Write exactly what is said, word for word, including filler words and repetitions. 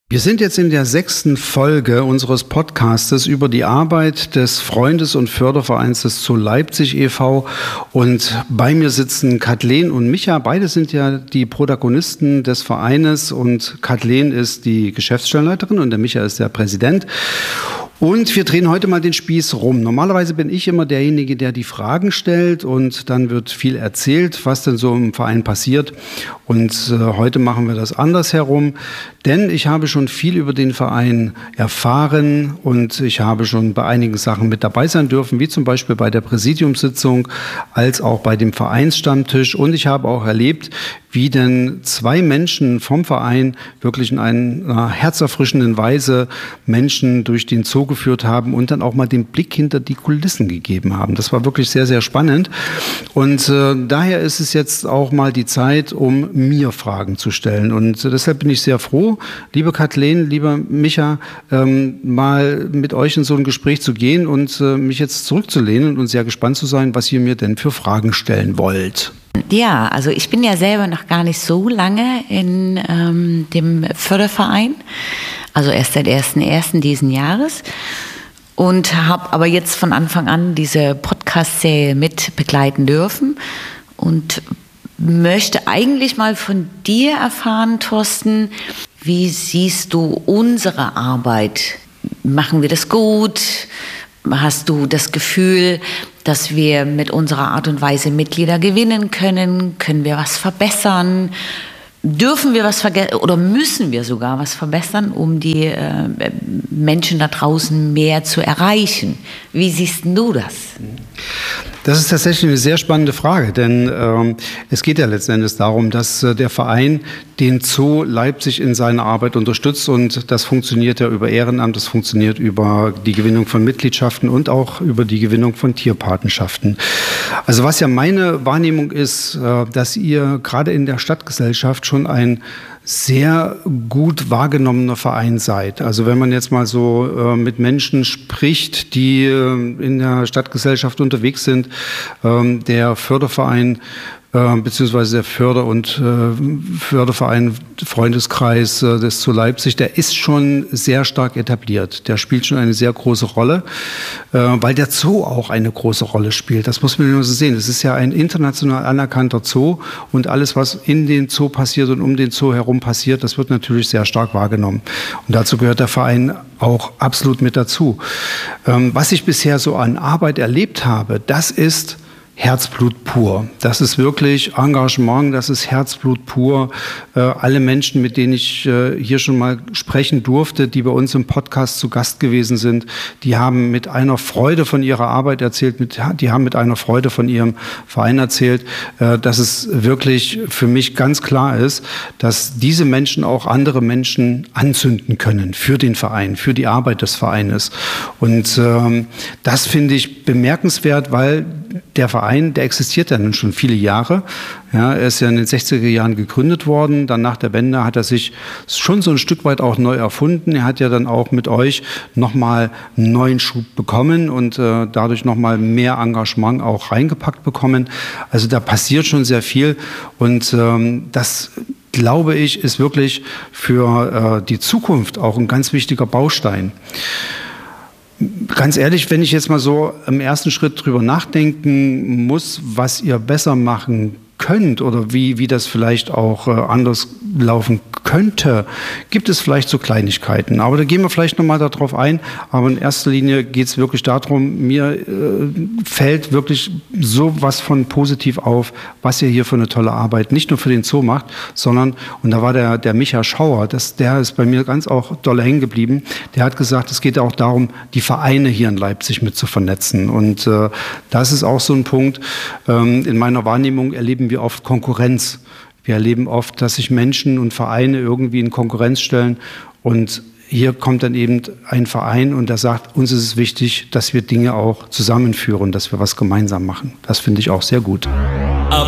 Wir sind jetzt in der sechsten Folge unseres Podcastes über die Arbeit des Freundes- und Fördervereins des Zoo Leipzig e V und bei mir sitzen Kathleen und Micha. Beide sind ja die Protagonisten des Vereines und Kathleen ist die Geschäftsstellenleiterin und der Micha ist der Präsident. Und wir drehen heute mal den Spieß rum. Normalerweise bin ich immer derjenige, der die Fragen stellt und dann wird viel erzählt, was denn so im Verein passiert. Und äh, heute machen wir das andersherum, denn ich habe schon viel über den Verein erfahren und ich habe schon bei einigen Sachen mit dabei sein dürfen, wie zum Beispiel bei der Präsidiumssitzung, als auch bei dem Vereinsstammtisch. Und ich habe auch erlebt, wie denn zwei Menschen vom Verein wirklich in einer herzerfrischenden Weise Menschen durch den Zoo geführt haben und dann auch mal den Blick hinter die Kulissen gegeben haben. Das war wirklich sehr, sehr spannend. Und äh, daher ist es jetzt auch mal die Zeit, um mir Fragen zu stellen. Und äh, deshalb bin ich sehr froh, liebe Kathleen, lieber Micha, ähm, mal mit euch in so ein Gespräch zu gehen und äh, mich jetzt zurückzulehnen und sehr gespannt zu sein, was ihr mir denn für Fragen stellen wollt. Ja, also ich bin ja selber noch gar nicht so lange in ähm, dem Förderverein, also erst seit ersten ersten diesen Jahres und habe aber jetzt von Anfang an diese Podcast-Serie mit begleiten dürfen und möchte eigentlich mal von dir erfahren, Thorsten, wie siehst du unsere Arbeit? Machen wir das gut? Hast du das Gefühl, dass wir mit unserer Art und Weise Mitglieder gewinnen können? Können wir was verbessern? Dürfen wir was vergessen oder müssen wir sogar was verbessern, um die äh, Menschen da draußen mehr zu erreichen? Wie siehst du das? Das ist tatsächlich eine sehr spannende Frage, denn ähm, es geht ja letzten Endes darum, dass äh, der Verein den Zoo Leipzig in seiner Arbeit unterstützt und das funktioniert ja über Ehrenamt, das funktioniert über die Gewinnung von Mitgliedschaften und auch über die Gewinnung von Tierpatenschaften. Also was ja meine Wahrnehmung ist, äh, dass ihr gerade in der Stadtgesellschaft schon ein sehr gut wahrgenommener Verein seid. Also wenn man jetzt mal so äh, mit Menschen spricht, die äh, in der Stadtgesellschaft unterwegs sind, ähm, der Förderverein äh, beziehungsweise der Förder- und äh, Förderverein Freundeskreis äh, des Zoo Leipzig, der ist schon sehr stark etabliert. Der spielt schon eine sehr große Rolle, äh, weil der Zoo auch eine große Rolle spielt. Das muss man nur so sehen. Es ist ja ein international anerkannter Zoo und alles, was in den Zoo passiert und um den Zoo herum passiert, das wird natürlich sehr stark wahrgenommen. Und dazu gehört der Verein auch absolut mit dazu. Ähm, was ich bisher so an Arbeit erlebt habe, das ist Herzblut pur. Das ist wirklich Engagement, das ist Herzblut pur. Äh, alle Menschen, mit denen ich äh, hier schon mal sprechen durfte, die bei uns im Podcast zu Gast gewesen sind, die haben mit einer Freude von ihrer Arbeit erzählt, mit, die haben mit einer Freude von ihrem Verein erzählt, äh, dass es wirklich für mich ganz klar ist, dass diese Menschen auch andere Menschen anzünden können für den Verein, für die Arbeit des Vereines. Und ähm, das finde ich bemerkenswert, weil der Verein, der existiert ja nun schon viele Jahre. Ja, er ist ja in den sechziger Jahren gegründet worden. Dann nach der Wende hat er sich schon so ein Stück weit auch neu erfunden. Er hat ja dann auch mit euch nochmal einen neuen Schub bekommen und äh, dadurch nochmal mehr Engagement auch reingepackt bekommen. Also da passiert schon sehr viel und ähm, das glaube ich, ist wirklich für äh, die Zukunft auch ein ganz wichtiger Baustein. Ganz ehrlich, wenn ich jetzt mal so im ersten Schritt drüber nachdenken muss, was ihr besser machen könnt oder wie, wie das vielleicht auch äh, anders laufen könnte, gibt es vielleicht so Kleinigkeiten. Aber da gehen wir vielleicht nochmal darauf ein. Aber in erster Linie geht es wirklich darum, mir äh, fällt wirklich so was von positiv auf, was ihr hier für eine tolle Arbeit nicht nur für den Zoo macht, sondern, und da war der, der Micha Schauer, das, der ist bei mir ganz auch doll hängen geblieben, der hat gesagt, es geht auch darum, die Vereine hier in Leipzig mit zu vernetzen. Und äh, das ist auch so ein Punkt, ähm, in meiner Wahrnehmung erleben wir oft Konkurrenz. Wir erleben oft, dass sich Menschen und Vereine irgendwie in Konkurrenz stellen und hier kommt dann eben ein Verein und der sagt, uns ist es wichtig, dass wir Dinge auch zusammenführen, dass wir was gemeinsam machen. Das finde ich auch sehr gut.